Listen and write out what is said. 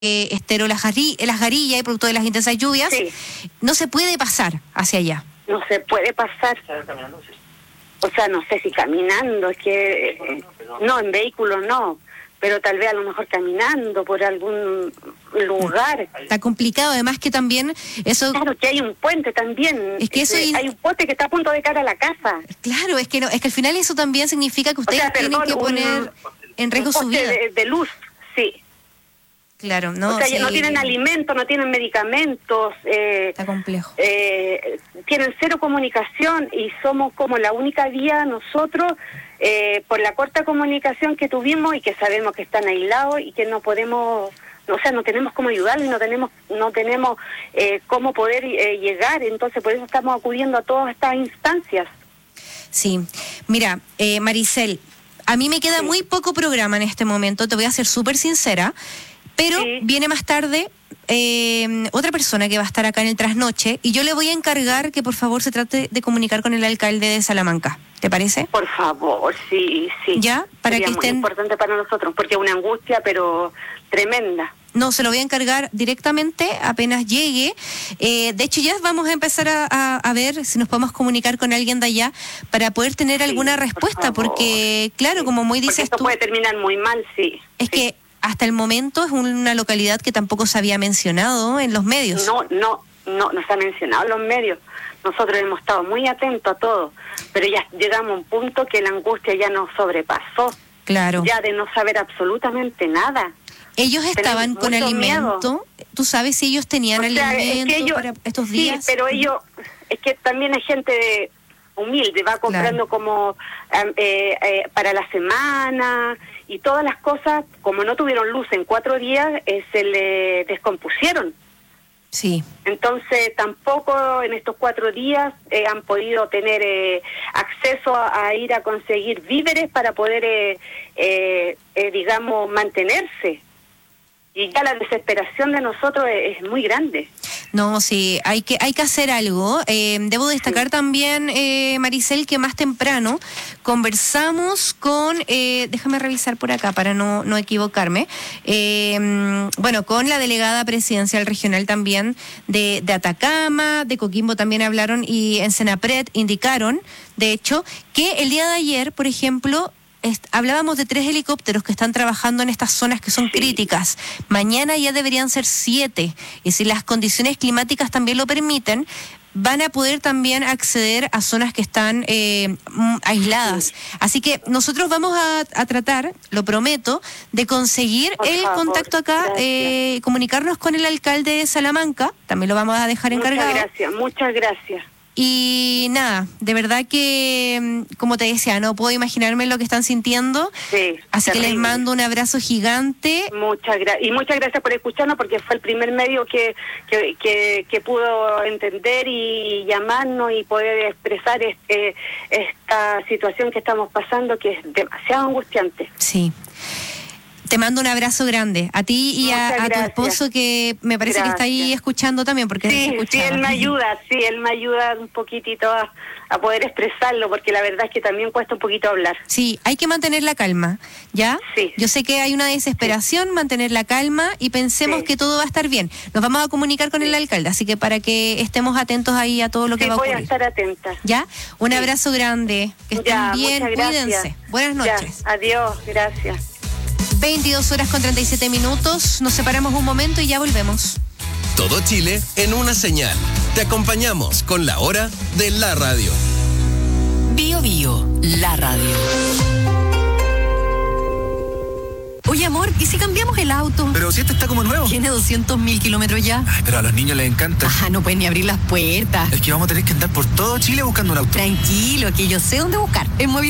Estero Las Garillas y producto de las intensas lluvias, Sí. no se puede pasar hacia allá. No se puede pasar. O sea, no sé si caminando, es que no, en vehículo no, pero tal vez a lo mejor caminando por algún lugar. Está complicado, además que también eso... Claro, que hay un puente también. Es que eso hay un puente que está a punto de caer a la casa. Claro, es que no, es que al final eso también significa que ustedes tienen que poner en riesgo su vida. De luz, sí. Claro, no. O sea, sí, no tienen alimentos, no tienen medicamentos. Está complejo. Tienen cero comunicación y somos como la única vía nosotros, por la corta comunicación que tuvimos y que sabemos que están aislados y que no podemos, o sea, no tenemos cómo ayudarlos y no tenemos cómo poder llegar. Entonces, por eso estamos acudiendo a todas estas instancias. Sí, mira, Maricel, a mí me queda muy poco programa en este momento, te voy a ser súper sincera. Pero viene más tarde otra persona que va a estar acá en el trasnoche y yo le voy a encargar que por favor se trate de comunicar con el alcalde de Salamanca. ¿Te parece? Por favor, sí. ¿Ya? Para sería que estén... muy importante para nosotros, porque es una angustia, pero tremenda. No, se lo voy a encargar directamente apenas llegue. De hecho, ya vamos a empezar a ver si nos podemos comunicar con alguien de allá para poder tener alguna respuesta, porque, claro, como muy dices esto tú... puede terminar muy mal, sí. Es que hasta el momento es una localidad que tampoco se había mencionado en los medios. No se ha mencionado en los medios. Nosotros hemos estado muy atentos a todo, pero ya llegamos a un punto que la angustia ya nos sobrepasó. Claro. Ya de no saber absolutamente nada. Ellos estaban con alimento. ¿Tú sabes si ellos tenían alimento para estos días? Sí, pero ellos, es que también hay gente humilde, va comprando como para la semana y todas las cosas, como no tuvieron luz en 4 días, se le descompusieron. Sí. Entonces tampoco en estos 4 días han podido tener acceso a ir a conseguir víveres para poder, digamos, mantenerse. Y ya la desesperación de nosotros es muy grande. No, sí, hay que hacer algo. Debo destacar también, Maricel, que más temprano conversamos con, déjame revisar por acá para no equivocarme, con la delegada presidencial regional también de Atacama, de Coquimbo también hablaron, y en Senapred indicaron, de hecho, que el día de ayer, por ejemplo, hablábamos de 3 helicópteros que están trabajando en estas zonas que son críticas. Mañana ya deberían ser 7. Y si las condiciones climáticas también lo permiten, van a poder también acceder a zonas que están aisladas. Así que nosotros vamos a tratar, lo prometo, de conseguir el contacto acá, comunicarnos con el alcalde de Salamanca. También lo vamos a dejar encargado. Muchas gracias. Y nada, de verdad que, como te decía, no puedo imaginarme lo que están sintiendo. Sí, así terrible. que les mando un abrazo gigante. Muchas gracias por escucharnos, porque fue el primer medio que pudo entender y llamarnos y poder expresar esta situación que estamos pasando, que es demasiado angustiante. Sí. Te mando un abrazo grande, a ti y a tu esposo, que me parece que está ahí escuchando también, porque sí, él me ayuda un poquitito a poder expresarlo, porque la verdad es que también cuesta un poquito hablar. Sí, hay que mantener la calma, ¿ya? Sí. Yo sé que hay una desesperación, mantener la calma y pensemos que todo va a estar bien. Nos vamos a comunicar con el alcalde, así que para que estemos atentos ahí a todo lo que va a ocurrir. Voy a estar atenta. ¿Ya? Un abrazo grande, que estén bien, cuídense. Buenas noches. Adiós, gracias. 22:37. Nos separamos un momento y ya volvemos. Todo Chile en una señal. Te acompañamos con la hora de la radio. Bio Bio, la radio. Oye, amor, ¿y si cambiamos el auto? Pero si este está como nuevo. Tiene 200.000 kilómetros ya. Ay, pero a los niños les encanta. No pueden ni abrir las puertas. Es que vamos a tener que andar por todo Chile buscando un auto. Tranquilo, que yo sé dónde buscar. En Movilidad